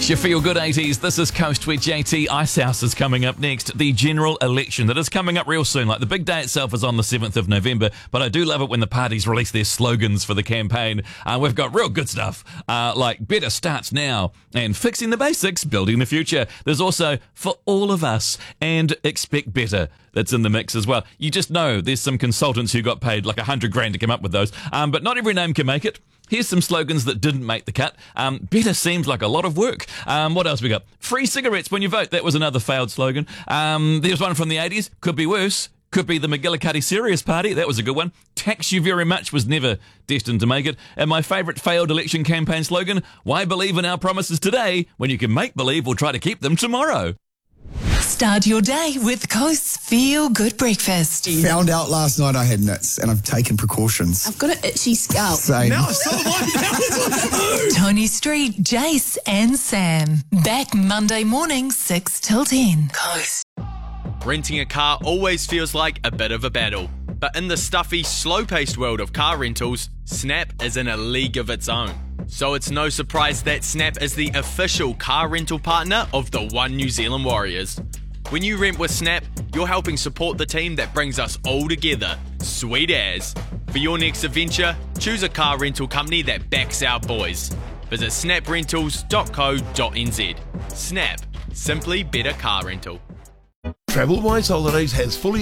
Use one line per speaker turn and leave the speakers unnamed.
It's your Feel Good 80s. This is Coast with JT. Icehouse is coming up next. The general election that is coming up real soon. Like, the big day itself is on the 7th of November, but I do love it when the parties release their slogans for the campaign. We've got real good stuff, like better starts now and fixing the basics, building the future. There's also for all of us and expect better. That's in the mix as well. You just know there's some consultants who got paid like $100,000 to come up with those, but not every name can make it. Here's some slogans that didn't make the cut. Better seems like a lot of work. What else we got? Free cigarettes when you vote. That was another failed slogan. There's one from the 80s. Could be worse. Could be the McGillicuddy Serious Party. That was a good one. Tax you very much was never destined to make it. And my favourite failed election campaign slogan, why believe in our promises today when you can make believe we'll try to keep them tomorrow?
Start your day with Coast's Feel Good Breakfast.
Found out last night I had nits and I've taken precautions.
I've got an itchy scalp.
Same.
Now so am I.
Tony Street, Jace and Sam. Back Monday morning, 6 till 10. Coast.
Renting a car always feels like a bit of a battle. But in the stuffy, slow-paced world of car rentals, Snap is in a league of its own. So it's no surprise that Snap is the official car rental partner of the One New Zealand Warriors. When you rent with Snap, you're helping support the team that brings us all together. Sweet as. For your next adventure, choose a car rental company that backs our boys. Visit snaprentals.co.nz. Snap. Simply better car rental.
Travel Wise Holidays has fully